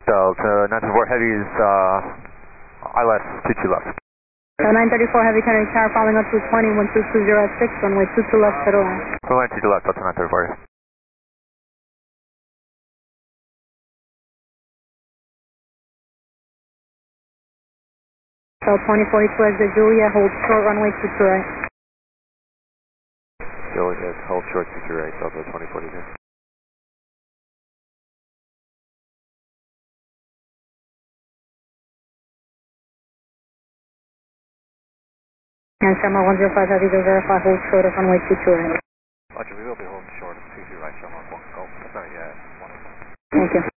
Delta 934 Heavy's ILS 22 left. 934 Heavy, turning tower, following up 220, 12206, runway 22 left, settle line. Runway 22 left, Delta 934. So 2042 exit Juliet, hold short, runway 22 right. Juliet, hold short, 22 right, Delta 2042. And Shamrock 105 Heavy, to verify, hold short of runway 22 right. Roger, we will be holding short of 22 right, Shamrock 1 Golf. Sorry, Thank you.